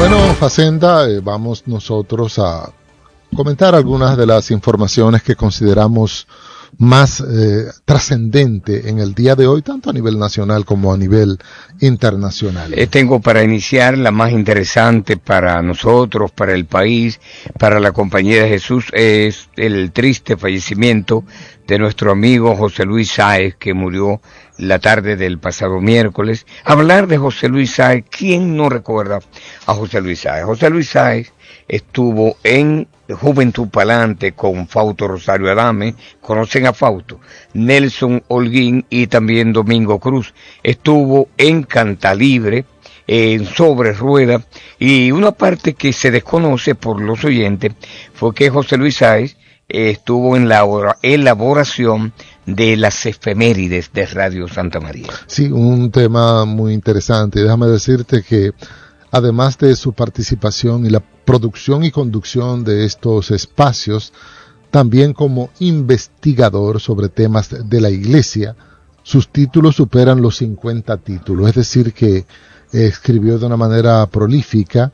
Bueno, Facenda, vamos nosotros a comentar algunas de las informaciones que consideramos más trascendente en el día de hoy, tanto a nivel nacional como a nivel internacional. Tengo para iniciar la más interesante para nosotros, para el país, para la Compañía de Jesús, es el triste fallecimiento de nuestro amigo José Luis Sáez, que murió la tarde del pasado miércoles. Hablar de José Luis Sáez, ¿quién no recuerda a José Luis Sáez? José Luis Sáez estuvo en Juventud Palante con Fausto Rosario Adame, conocen a Fausto, Nelson Holguín y también Domingo Cruz. Estuvo en Cantalibre, en Sobre Rueda, y una parte que se desconoce por los oyentes fue que José Luis Sáez estuvo en la elaboración de las efemérides de Radio Santa María. Sí, un tema muy interesante. Déjame decirte que además de su participación y la producción y conducción de estos espacios, también como investigador sobre temas de la Iglesia, sus títulos superan los 50 títulos, es decir que escribió de una manera prolífica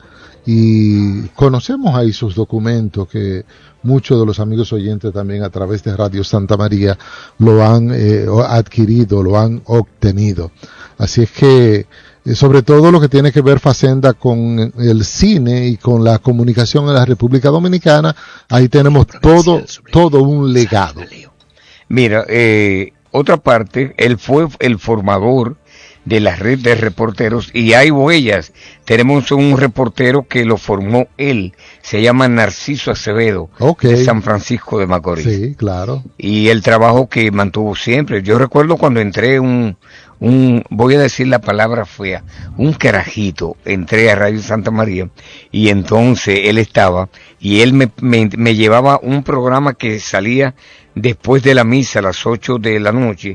y conocemos ahí sus documentos que muchos de los amigos oyentes también a través de Radio Santa María lo han adquirido, lo han obtenido. Así es que sobre todo lo que tiene que ver Facenda con el cine y con la comunicación en la República Dominicana, ahí tenemos todo un legado. Mira, otra parte, él fue el formador de la red de reporteros y hay huellas. Tenemos un reportero que lo formó él, se llama Narciso Acevedo, de San Francisco de Macorís. Sí, claro. Y el trabajo que mantuvo siempre. Yo recuerdo cuando entré voy a decir la palabra fea, un carajito, entré a Radio Santa María y entonces él estaba y él me llevaba un programa que salía después de la misa a las 8 de la noche,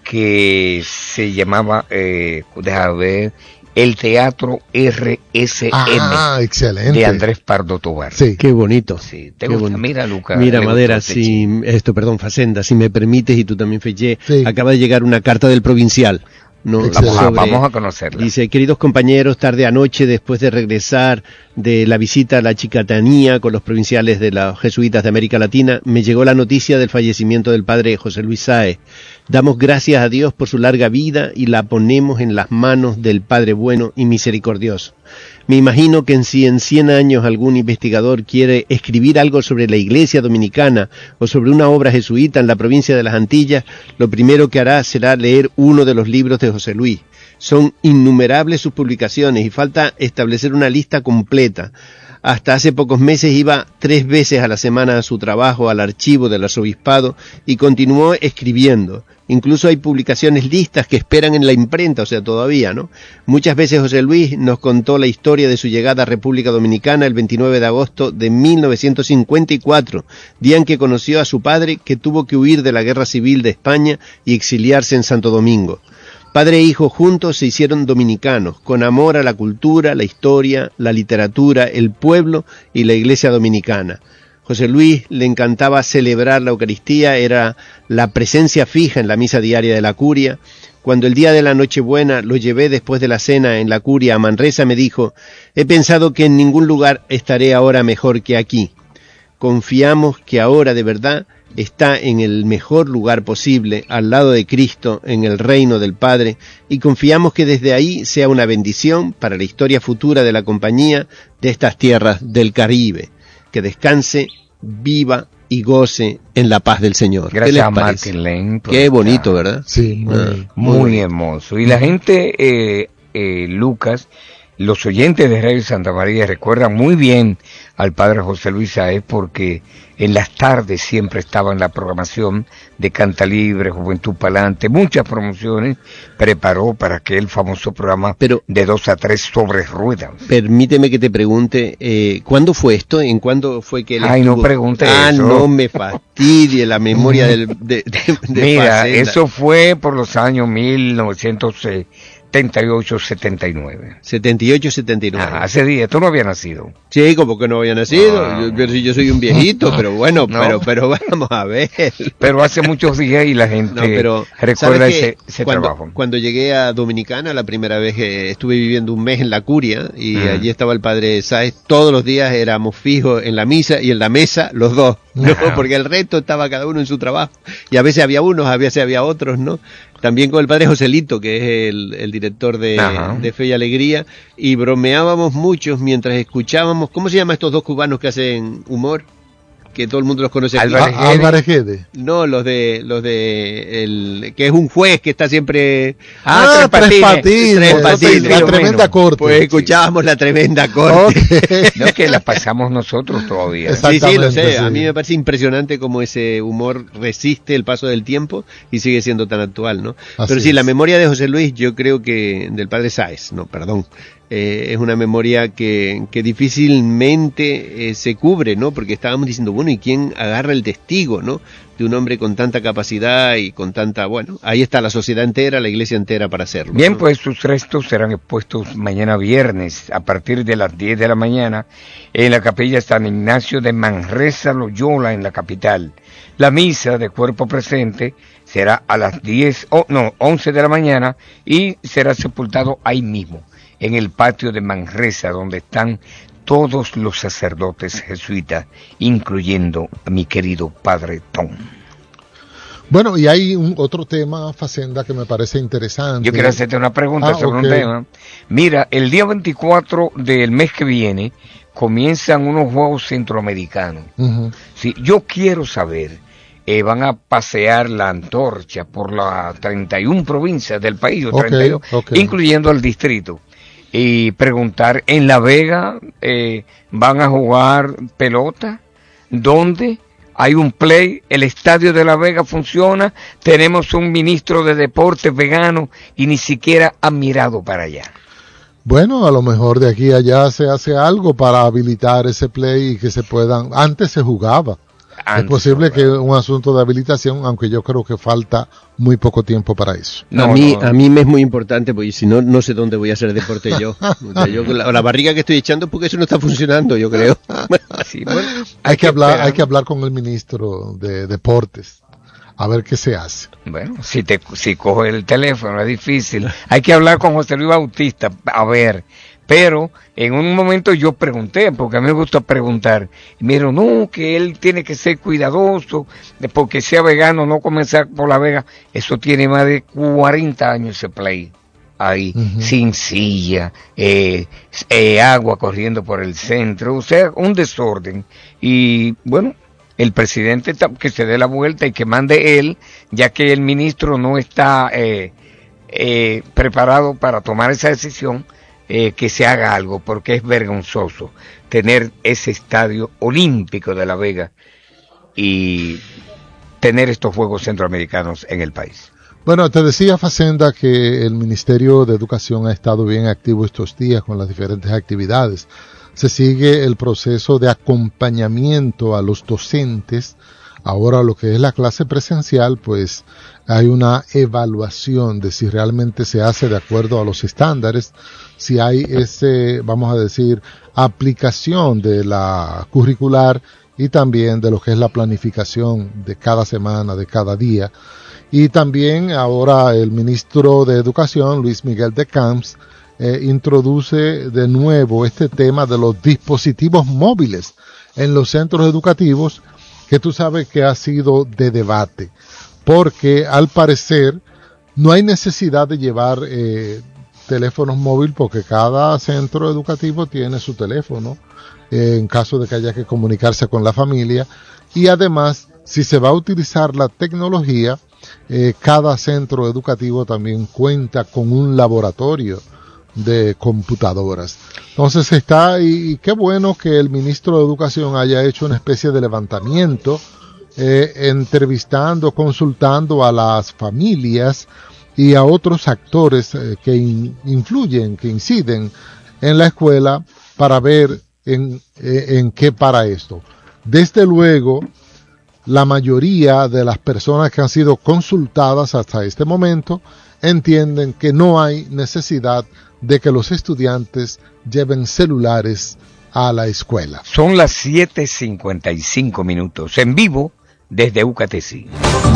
que se llamaba, déjame ver, el Teatro RSM. Excelente. De Andrés Pardo Tobar. Sí, qué bonito. Sí, ¿te gusta? Bonito. Mira, Lucas. Mira, Madera, Facenda, si me permites, y tú también, Feché, acaba de llegar una carta del Provincial. No, vamos a conocerla. Dice: queridos compañeros, tarde anoche, después de regresar de la visita a la Chicatanía con los provinciales de los jesuitas de América Latina, me llegó la noticia del fallecimiento del padre José Luis Sáez. Damos gracias a Dios por su larga vida y la ponemos en las manos del Padre bueno y misericordioso. Me imagino que si en 100 años algún investigador quiere escribir algo sobre la Iglesia Dominicana o sobre una obra jesuita en la provincia de las Antillas, lo primero que hará será leer uno de los libros de José Luis. Son innumerables sus publicaciones y falta establecer una lista completa. Hasta hace pocos meses iba 3 veces a la semana a su trabajo al archivo del arzobispado y continuó escribiendo. Incluso hay publicaciones listas que esperan en la imprenta, o sea, todavía, ¿no? Muchas veces José Luis nos contó la historia de su llegada a República Dominicana el 29 de agosto de 1954, día en que conoció a su padre, que tuvo que huir de la Guerra Civil de España y exiliarse en Santo Domingo. Padre e hijo juntos se hicieron dominicanos, con amor a la cultura, la historia, la literatura, el pueblo y la Iglesia Dominicana. José Luis le encantaba celebrar la Eucaristía, era la presencia fija en la misa diaria de la curia. Cuando el día de la Nochebuena lo llevé después de la cena en la curia a Manresa, me dijo: he pensado que en ningún lugar estaré ahora mejor que aquí. Confiamos que ahora de verdad está en el mejor lugar posible, al lado de Cristo, en el reino del Padre, y confiamos que desde ahí sea una bendición para la historia futura de la compañía de estas tierras del Caribe. Que descanse, viva y goce en la paz del Señor. Gracias a Martin Lane. Qué bonito, ¿verdad? Sí, muy hermoso. Y la gente, Lucas, los oyentes de Radio Santa María recuerdan muy bien al padre José Luis Sáez porque en las tardes siempre estaba en la programación de Cantalibre, Juventud Palante, muchas promociones preparó para aquel famoso programa de 2 a 3 sobre ruedas. Permíteme que te pregunte, ¿cuándo fue esto? ¿En cuándo fue que él estuvo? No pregunte eso. No me fastidie la memoria de Mira, Facenda. eso fue por los años 1970 78-79. 78-79. Hace días, tú no habías nacido. Sí, como que no había nacido. Yo soy un viejito, pero bueno, No. pero vamos a ver. Pero hace muchos días y la gente recuerda ese trabajo. Cuando llegué a Dominicana, la primera vez que estuve viviendo un mes en la curia, y allí estaba el padre Sáez, todos los días éramos fijos en la misa y en la mesa los dos, ¿no? Porque el resto estaba cada uno en su trabajo. Y a veces había unos, a veces había otros, ¿no? También con el padre Joselito, que es el director de Fe y Alegría, y bromeábamos muchos mientras escuchábamos. ¿Cómo se llama estos dos cubanos que hacen humor? Que todo el mundo los conoce. Álvarez Guede. No, los de que es un juez que está siempre. Tres Patines. La tremenda corte. Pues escuchábamos la tremenda corte. Okay. No es que la pasamos nosotros todavía. Sí, lo sé. Sí. A mí me parece impresionante cómo ese humor resiste el paso del tiempo y sigue siendo tan actual, ¿no? Pero sí, la memoria de José Luis, yo creo que del padre Sáez, es una memoria que difícilmente se cubre, ¿no? Porque estábamos diciendo, bueno, ¿y quién agarra el testigo, no? De un hombre con tanta capacidad y con tanta, bueno, ahí está la sociedad entera, la iglesia entera para hacerlo. Bien, ¿no? pues sus restos serán expuestos mañana viernes a partir de las 10 de la mañana en la capilla San Ignacio de Manresa, Loyola, en la capital. La misa de cuerpo presente será a las 11 de la mañana y será sepultado ahí mismo, en el patio de Manresa, donde están todos los sacerdotes jesuitas, incluyendo a mi querido padre Tom. Bueno, y hay otro tema, Facenda, que me parece interesante. Yo quiero hacerte una pregunta sobre un tema. Mira, el día 24 del mes que viene comienzan unos Juegos Centroamericanos. Sí, yo quiero saber, van a pasear la antorcha por las 31 provincias del país, 32, incluyendo el distrito. Y preguntar, ¿en La Vega van a jugar pelota? ¿Dónde? Hay un play, el estadio de La Vega funciona, tenemos un ministro de deportes vegano y ni siquiera han mirado para allá. Bueno, a lo mejor de aquí a allá se hace algo para habilitar ese play y que se puedan, antes se jugaba. Es posible que un asunto de habilitación, aunque yo creo que falta muy poco tiempo para eso. A mí me es muy importante, porque si no, no sé dónde voy a hacer deporte yo. La barriga que estoy echando, porque eso no está funcionando, yo creo. Sí, bueno, hay que hablar con el ministro de Deportes, a ver qué se hace. Bueno, si coge el teléfono es difícil. Hay que hablar con José Luis Bautista, a ver. Pero en un momento yo pregunté, porque a mí me gusta preguntar, y me dijeron, no, que él tiene que ser cuidadoso, porque sea vegano, no comenzar por La Vega. Eso tiene más de 40 años ese play ahí, sin silla, agua corriendo por el centro, o sea, un desorden. Y bueno, el presidente que se dé la vuelta y que mande él, ya que el ministro no está preparado para tomar esa decisión, que se haga algo, porque es vergonzoso tener ese estadio olímpico de La Vega y tener estos Juegos Centroamericanos en el país. Bueno, te decía, Facenda, que el Ministerio de Educación ha estado bien activo estos días con las diferentes actividades. Se sigue el proceso de acompañamiento a los docentes. Ahora lo que es la clase presencial, pues hay una evaluación de si realmente se hace de acuerdo a los estándares, si hay vamos a decir, aplicación de la curricular y también de lo que es la planificación de cada semana, de cada día. Y también ahora el ministro de Educación, Luis Miguel de Camps, introduce de nuevo este tema de los dispositivos móviles en los centros educativos, que tú sabes que ha sido de debate, porque al parecer no hay necesidad de llevar teléfonos móviles, porque cada centro educativo tiene su teléfono en caso de que haya que comunicarse con la familia, y además, si se va a utilizar la tecnología, cada centro educativo también cuenta con un laboratorio de computadoras. Entonces y qué bueno que el ministro de Educación haya hecho una especie de levantamiento, entrevistando, consultando a las familias y a otros actores que influyen, que inciden en la escuela, para ver en qué para esto. Desde luego, la mayoría de las personas que han sido consultadas hasta este momento entienden que no hay necesidad de que los estudiantes lleven celulares a la escuela. Son las 7:55 minutos, en vivo desde UCATC.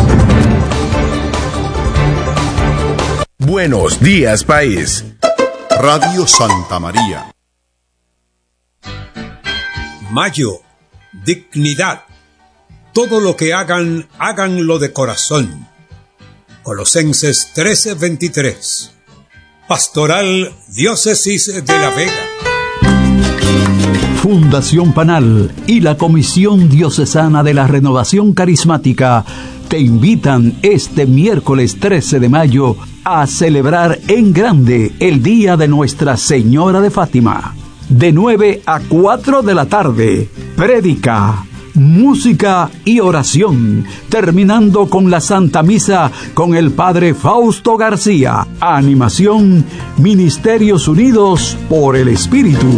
Buenos días, país. Radio Santa María. Mayo, dignidad. Todo lo que hagan, háganlo de corazón. Colosenses 13:23. Pastoral Diócesis de La Vega. Fundación Panal y la Comisión Diocesana de la Renovación Carismática te invitan este miércoles 13 de mayo a celebrar en grande el Día de Nuestra Señora de Fátima. De 9 a 4 de la tarde, prédica, música y oración, terminando con la Santa Misa con el Padre Fausto García. Animación, Ministerios Unidos por el Espíritu.